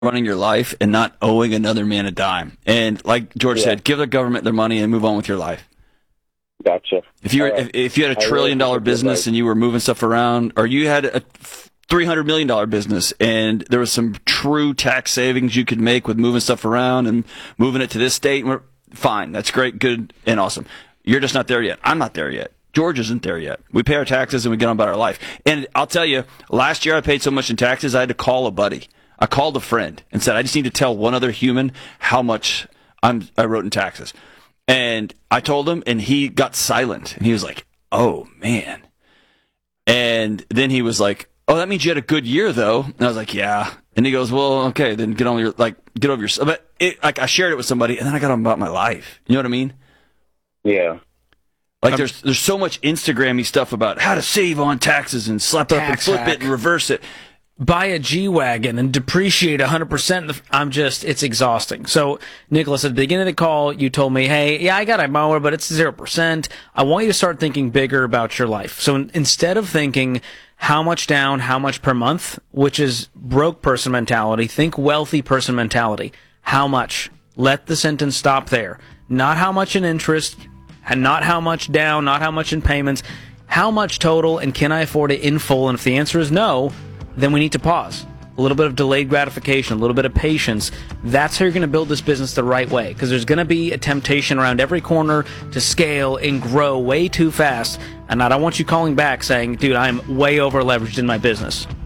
running your life and not owing another man a dime. And like George said, give the government their money and move on with your life. Gotcha. If you if you had a $1 trillion business and you were moving stuff around, or you had a $300 million business and there was some true tax savings you could make with moving stuff around and moving it to this state, fine, that's great, good, and awesome. You're just not there yet. I'm not there yet. George isn't there yet. We pay our taxes and we get on about our life. And I'll tell you, last year I paid so much in taxes, I had to call a buddy. I called a friend and said, I just need to tell one other human how much I wrote in taxes. And I told him, and he got silent. And he was like, oh, man. And then he was like, oh, that means you had a good year, though. And I was like, yeah. And he goes, well, okay, then get over yourself. But I shared it with somebody, and then I got on about my life. You know what I mean? Yeah. Like there's so much Instagram-y stuff about how to save on taxes and slap up and flip it and reverse it. Buy a G-Wagon and depreciate 100%. It's exhausting. So, Nicholas, at the beginning of the call, you told me, hey, yeah, I got a mower, but it's 0%. I want you to start thinking bigger about your life. So instead of thinking how much down, how much per month, which is broke person mentality, think wealthy person mentality. How much? Let the sentence stop there. Not how much in interest, and not how much down, not how much in payments. How much total, and can I afford it in full? And if the answer is no, then we need to pause. A little bit of delayed gratification, a little bit of patience. That's how you're going to build this business the right way, because there's going to be a temptation around every corner to scale and grow way too fast. And I don't want you calling back saying, dude, I'm way over leveraged in my business.